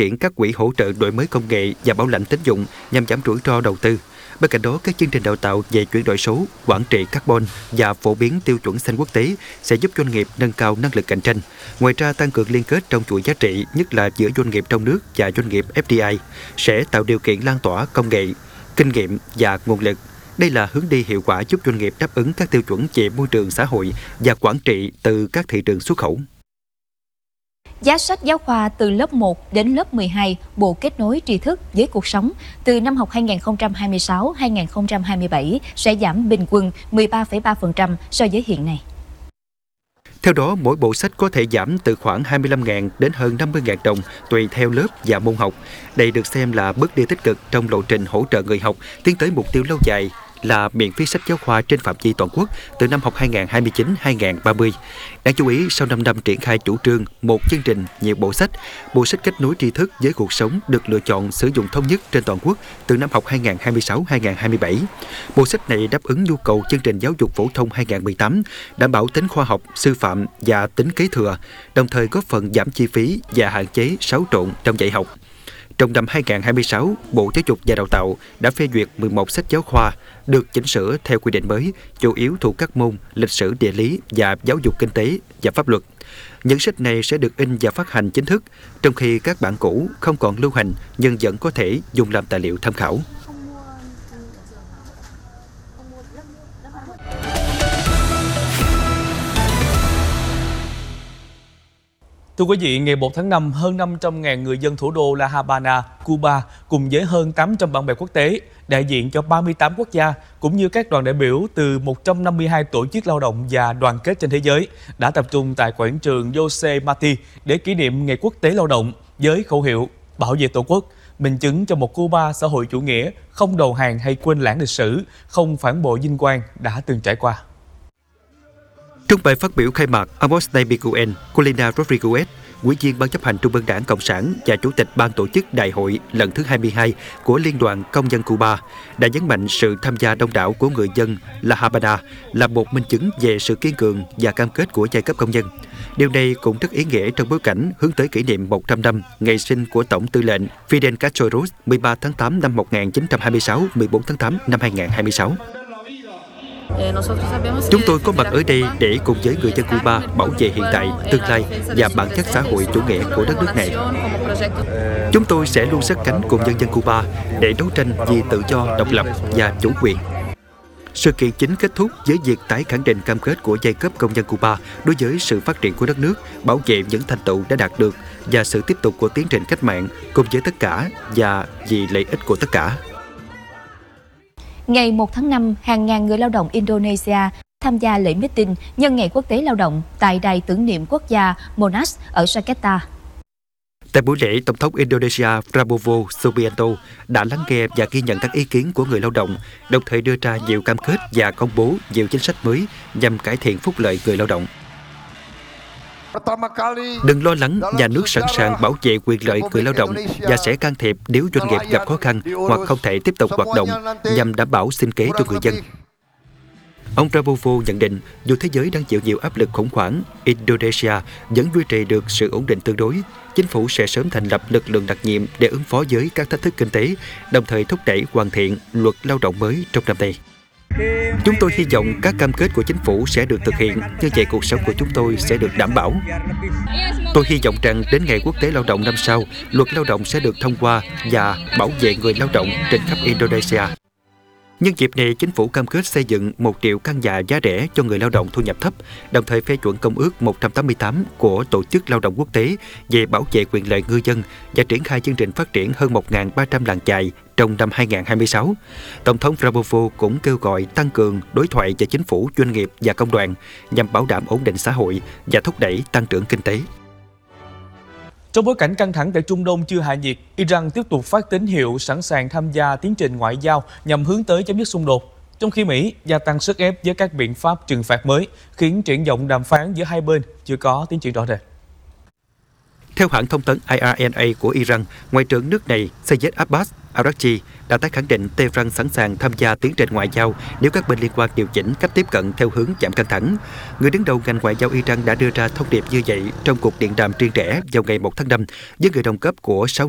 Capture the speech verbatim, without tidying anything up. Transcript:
triển các quỹ hỗ trợ đổi mới công nghệ và bảo lãnh tín dụng nhằm giảm rủi ro đầu tư. Bên cạnh đó, các chương trình đào tạo về chuyển đổi số, quản trị carbon và phổ biến tiêu chuẩn xanh quốc tế sẽ giúp doanh nghiệp nâng cao năng lực cạnh tranh. Ngoài ra, tăng cường liên kết trong chuỗi giá trị, nhất là giữa doanh nghiệp trong nước và doanh nghiệp ép đê i, sẽ tạo điều kiện lan tỏa công nghệ, kinh nghiệm và nguồn lực. Đây là hướng đi hiệu quả giúp doanh nghiệp đáp ứng các tiêu chuẩn về môi trường xã hội và quản trị từ các thị trường xuất khẩu. Giá sách giáo khoa từ lớp một đến lớp mười hai Bộ Kết nối tri thức với cuộc sống từ năm học hai nghìn không trăm hai mươi sáu hai nghìn không trăm hai mươi bảy sẽ giảm bình quân mười ba phẩy ba phần trăm so với hiện nay. Theo đó, mỗi bộ sách có thể giảm từ khoảng hai mươi lăm nghìn đến hơn năm mươi nghìn đồng tùy theo lớp và môn học. Đây được xem là bước đi tích cực trong lộ trình hỗ trợ người học tiến tới mục tiêu lâu dài là miễn phí sách giáo khoa trên phạm vi toàn quốc từ năm học hai nghìn không trăm hai mươi chín hai nghìn không trăm ba mươi. Đáng chú ý, sau năm năm triển khai chủ trương một chương trình nhiều bộ sách, bộ sách kết nối tri thức với cuộc sống được lựa chọn sử dụng thống nhất trên toàn quốc từ năm học hai nghìn không trăm hai mươi sáu hai nghìn không trăm hai mươi bảy. Bộ sách này đáp ứng nhu cầu chương trình giáo dục phổ thông hai nghìn không trăm mười tám, đảm bảo tính khoa học, sư phạm và tính kế thừa, đồng thời góp phần giảm chi phí và hạn chế xáo trộn trong dạy học. Trong năm hai nghìn không trăm hai mươi sáu, Bộ Giáo dục và Đào tạo đã phê duyệt mười một sách giáo khoa được chỉnh sửa theo quy định mới, chủ yếu thuộc các môn lịch sử, địa lý và giáo dục kinh tế và pháp luật. Những sách này sẽ được in và phát hành chính thức, trong khi các bản cũ không còn lưu hành nhưng vẫn có thể dùng làm tài liệu tham khảo. Thưa quý vị, ngày một tháng năm, hơn năm trăm nghìn người dân thủ đô La Habana, Cuba cùng với hơn tám trăm bạn bè quốc tế, đại diện cho ba mươi tám quốc gia, cũng như các đoàn đại biểu từ một trăm năm mươi hai tổ chức lao động và đoàn kết trên thế giới đã tập trung tại quảng trường Jose Marti để kỷ niệm Ngày Quốc tế Lao động với khẩu hiệu Bảo vệ Tổ quốc, minh chứng cho một Cuba xã hội chủ nghĩa, không đầu hàng hay quên lãng lịch sử, không phản bội vinh quang đã từng trải qua. Trong bài phát biểu khai mạc, Amos Naibiguén, Colina Rodriguez, Ủy viên Ban chấp hành Trung ương Đảng Cộng sản và Chủ tịch Ban tổ chức Đại hội lần thứ hai mươi hai của Liên đoàn Công dân Cuba, đã nhấn mạnh sự tham gia đông đảo của người dân La Habana là một minh chứng về sự kiên cường và cam kết của giai cấp công nhân. Điều này cũng rất ý nghĩa trong bối cảnh hướng tới kỷ niệm một trăm năm ngày sinh của Tổng tư lệnh Fidel Castro Ruz mười ba tháng tám năm một nghìn chín trăm hai mươi sáu, mười bốn tháng tám năm hai nghìn không trăm hai mươi sáu. Chúng tôi có mặt ở đây để cùng với người dân Cuba bảo vệ hiện tại, tương lai và bản chất xã hội chủ nghĩa của đất nước này. Chúng tôi sẽ luôn sát cánh cùng nhân dân Cuba để đấu tranh vì tự do, độc lập và chủ quyền. Sự kiện chính kết thúc với việc tái khẳng định cam kết của giai cấp công nhân Cuba đối với sự phát triển của đất nước, bảo vệ những thành tựu đã đạt được và sự tiếp tục của tiến trình cách mạng cùng với tất cả và vì lợi ích của tất cả. Ngày một tháng năm, hàng ngàn người lao động Indonesia tham gia lễ meeting nhân Ngày Quốc tế Lao động tại Đài tưởng niệm quốc gia Monas ở Jakarta. Tại buổi lễ, Tổng thống Indonesia Prabowo Subianto đã lắng nghe và ghi nhận các ý kiến của người lao động, đồng thời đưa ra nhiều cam kết và công bố nhiều chính sách mới nhằm cải thiện phúc lợi người lao động. Đừng lo lắng, nhà nước sẵn sàng bảo vệ quyền lợi người lao động và sẽ can thiệp nếu doanh nghiệp gặp khó khăn hoặc không thể tiếp tục hoạt động nhằm đảm bảo sinh kế cho người dân. Ông Prabowo nhận định, dù thế giới đang chịu nhiều áp lực khủng hoảng, Indonesia vẫn duy trì được sự ổn định tương đối. Chính phủ sẽ sớm thành lập lực lượng đặc nhiệm để ứng phó với các thách thức kinh tế, đồng thời thúc đẩy hoàn thiện luật lao động mới trong năm nay. Chúng tôi hy vọng các cam kết của chính phủ sẽ được thực hiện, như vậy cuộc sống của chúng tôi sẽ được đảm bảo. Tôi hy vọng rằng đến Ngày Quốc tế Lao động năm sau, luật lao động sẽ được thông qua và bảo vệ người lao động trên khắp Indonesia. Nhân dịp này, chính phủ cam kết xây dựng một triệu căn nhà giá rẻ cho người lao động thu nhập thấp, đồng thời phê chuẩn Công ước một trăm tám mươi tám của Tổ chức Lao động Quốc tế về bảo vệ quyền lợi ngư dân và triển khai chương trình phát triển hơn một nghìn ba trăm làng chài trong năm hai nghìn không trăm hai mươi sáu. Tổng thống Prabowo cũng kêu gọi tăng cường đối thoại giữa chính phủ, doanh nghiệp và công đoàn nhằm bảo đảm ổn định xã hội và thúc đẩy tăng trưởng kinh tế. Trong bối cảnh căng thẳng tại Trung Đông chưa hạ nhiệt, Iran tiếp tục phát tín hiệu sẵn sàng tham gia tiến trình ngoại giao nhằm hướng tới chấm dứt xung đột, trong khi Mỹ gia tăng sức ép với các biện pháp trừng phạt mới, khiến triển vọng đàm phán giữa hai bên chưa có tiến triển rõ rệt. Theo hãng thông tấn I R N A của Iran, Ngoại trưởng nước này Sayed Abbas Araghchi đã tái khẳng định Tehran sẵn sàng tham gia tiến trình ngoại giao nếu các bên liên quan điều chỉnh cách tiếp cận theo hướng giảm căng thẳng. Người đứng đầu ngành ngoại giao Iran đã đưa ra thông điệp như vậy trong cuộc điện đàm riêng rẽ vào ngày một tháng năm với người đồng cấp của sáu